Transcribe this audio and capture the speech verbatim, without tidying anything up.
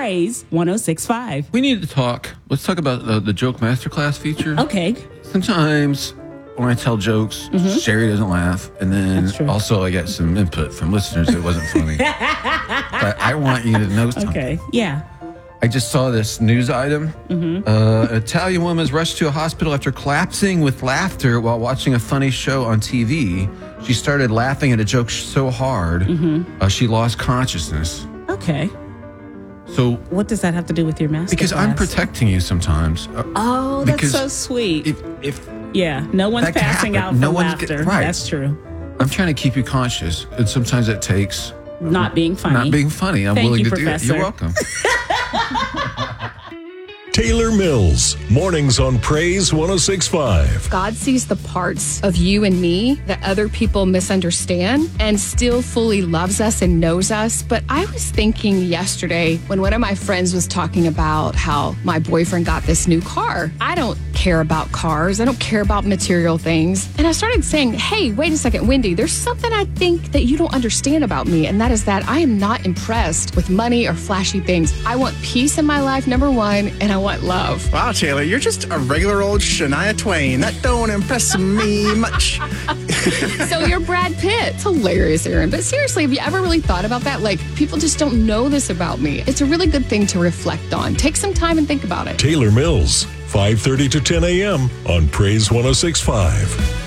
Praise one oh six point five. We need to talk. Let's talk about the, the joke masterclass feature. Okay. Sometimes when I tell jokes, mm-hmm. Sherry doesn't laugh. And then also I get some input from listeners that wasn't funny. But I want you to know something. Okay. Yeah. I just saw this news item. Mm-hmm. Uh, an Italian woman is rushed to a hospital after collapsing with laughter while watching a funny show on T V. She started laughing at a joke so hard, mm-hmm. uh, she lost consciousness. Okay. So what does that have to do with your master Because class? I'm protecting you sometimes. Uh, oh, that's so sweet. If, if yeah, no one's passing out from no laughter. Get, right. That's true. I'm trying to keep you conscious, and sometimes it takes not being funny. Not being funny. I'm Thank willing you, to Professor. do it. You're welcome. Taylor Mills, mornings on Praise one oh six point five. God sees the parts of you and me that other people misunderstand and still fully loves us and knows us. But I was thinking yesterday when one of my friends was talking about how my boyfriend got this new car. I don't care about cars. I don't care about material things. And I started saying, hey, wait a second, Wendy, there's something I think that you don't understand about me. And that is that I am not impressed with money or flashy things. I want peace in my life, number one, and I want love. Wow, Taylor, you're just a regular old Shania Twain. That don't impress me much. So you're Brad Pitt. It's hilarious, Aaron. But seriously, have you ever really thought about that? Like, people just don't know this about me. It's a really good thing to reflect on. Take some time and think about it. Taylor Mills, five thirty to ten a.m. on Praise one oh six point five.